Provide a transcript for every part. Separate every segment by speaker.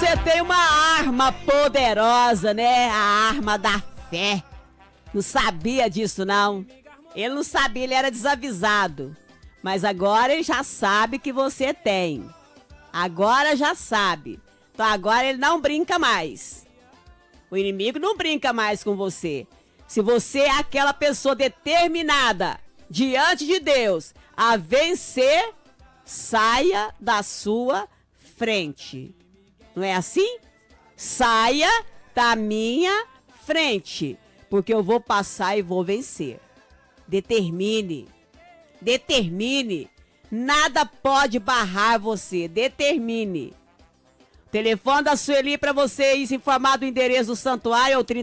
Speaker 1: Você tem uma arma poderosa, né? A arma da fé. Não sabia disso, não. Ele não sabia, ele era desavisado. Mas agora ele já sabe que você tem. Agora já sabe. Então agora ele não brinca mais. O inimigo não brinca mais com você. Se você é aquela pessoa determinada diante de Deus a vencer, saia da sua frente. Não é assim? Saia da minha frente, porque eu vou passar e vou vencer. Determine. Determine. Nada pode barrar você. Determine. O telefone da Sueli para você ir se informar do endereço do santuário é o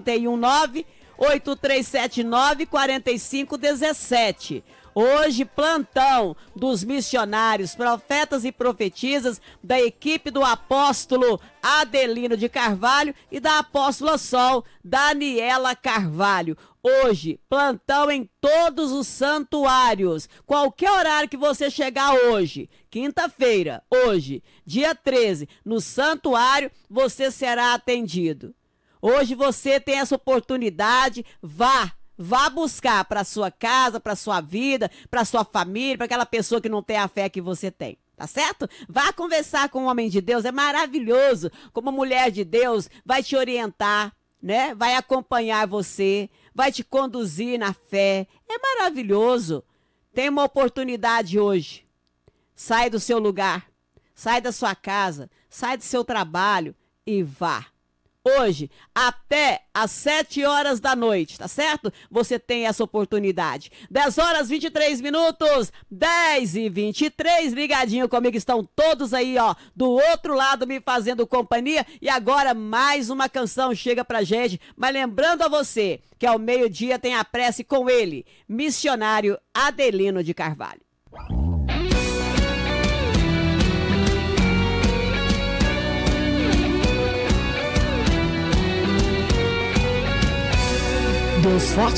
Speaker 1: 319-8379-4517. Hoje, plantão dos missionários, profetas e profetisas da equipe do apóstolo Adelino de Carvalho e da apóstola Sol Daniela Carvalho. Hoje, plantão em todos os santuários. Qualquer horário que você chegar hoje, quinta-feira, hoje, dia 13, no santuário, você será atendido. Hoje você tem essa oportunidade, vá buscar para sua casa, para sua vida, para sua família, para aquela pessoa que não tem a fé que você tem. Tá certo? Vá conversar com um homem de Deus, é maravilhoso. Como mulher de Deus, vai te orientar, né? Vai acompanhar você, vai te conduzir na fé. É maravilhoso. Tem uma oportunidade hoje. Sai do seu lugar, sai da sua casa, sai do seu trabalho e vá. Hoje, até às 7 horas da noite, tá certo? Você tem essa oportunidade. 10 horas 23 minutos, 10 e 23, ligadinho comigo, estão todos aí, ó, do outro lado me fazendo companhia. E agora mais uma canção chega pra gente, mas lembrando a você que ao meio-dia tem a prece com ele, missionário Adelino de Carvalho.
Speaker 2: Deus forte